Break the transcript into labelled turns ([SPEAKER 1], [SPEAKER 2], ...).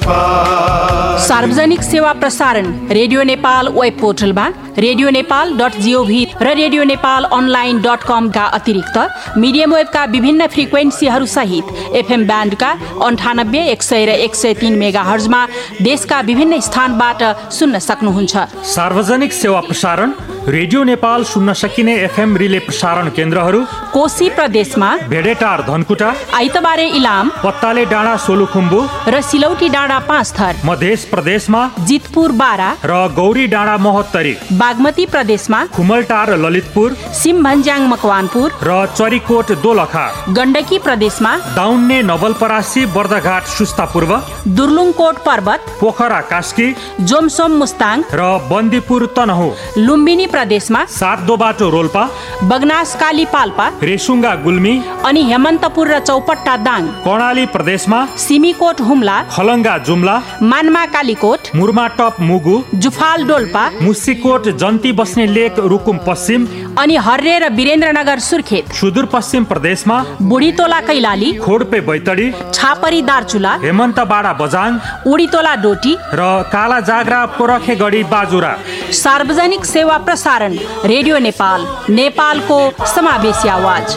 [SPEAKER 1] नेपाल।
[SPEAKER 2] सार्वजनिक सेवा प्रसारण रेडियो नेपाल वेब पोर्टलमा radionepal.gov र radionepalonline.com का अतिरिक्त मिडियम वेबका विभिन्न फ्रिक्वेन्सीहरू सहित एफएम ब्यान्डका 98, 100 र 103 मेगाहर्जमा देशका विभिन्न स्थानबाट सुन्न सक्नुहुन्छ।
[SPEAKER 3] सार्वजनिक सेवा प्रसारण रेडियो नेपाल सुन्न सकिने एफएम रिले प्रसारण केन्द्रहरू
[SPEAKER 2] कोशी प्रदेशमा
[SPEAKER 3] भेडेटार धनकुटा,
[SPEAKER 2] आइतबारे इलाम,
[SPEAKER 3] पत्ताले डाँडा सोलुखुम्बु
[SPEAKER 2] र सिलौटी डाँडा 5 थर,
[SPEAKER 3] मध्य प्रदेशमा
[SPEAKER 2] जितपुर 12
[SPEAKER 3] र गौरी डाँडा महोत्तरी,
[SPEAKER 2] बागमती प्रदेशमा
[SPEAKER 3] खुमलटार ललितपुर,
[SPEAKER 2] सिमभन्ज्याङ मकवानपुर
[SPEAKER 3] र चरीकोट दोलखा,
[SPEAKER 2] गण्डकी प्रदेशमा
[SPEAKER 3] दाउन्ने नवलपरासी बर्दघाट सुस्ता पूर्व,
[SPEAKER 2] दुर्लुङकोट पर्वत,
[SPEAKER 3] पोखरा कास्की,
[SPEAKER 2] जोमसोम मुस्ताङ
[SPEAKER 3] र बन्दीपुर तनहु,
[SPEAKER 2] लुम्बिनी प्रदेशमा
[SPEAKER 3] सातदोबाटो रोल्पा,
[SPEAKER 2] बगनास काली पाल्पा,
[SPEAKER 3] रेसुङ्गा गुल्मी
[SPEAKER 2] अनि हेमन्तपुर र चौपट्टा दाङ,
[SPEAKER 3] कर्णाली प्रदेशमा
[SPEAKER 2] सिमीकोट हुम्ला,
[SPEAKER 3] खलङ्गा जुम्ला,
[SPEAKER 2] मानमा कालीकोट,
[SPEAKER 3] मुर्माटप मुगु,
[SPEAKER 2] जुफाल डोल्पा,
[SPEAKER 3] मुसिकोट जन्ती बस्ने लेक रुकुम पश्चिम,
[SPEAKER 2] अनि हर्रे र वीरेन्द्रनगर सुर्खेत,
[SPEAKER 3] सुदूरपश्चिम प्रदेशमा
[SPEAKER 2] बुढीतोला कैलाली,
[SPEAKER 3] खोडपे बैतडी,
[SPEAKER 2] छापरी दार्चुला,
[SPEAKER 3] हेमन्तबाडा बजाङ,
[SPEAKER 2] उडीतोला डोटी
[SPEAKER 3] र काला जाग्रा पोरखेगढी बाजुरा।
[SPEAKER 2] सार्वजनिक सेवा प्रसारण रेडियो नेपाल, नेपालको समावेशी आवाज।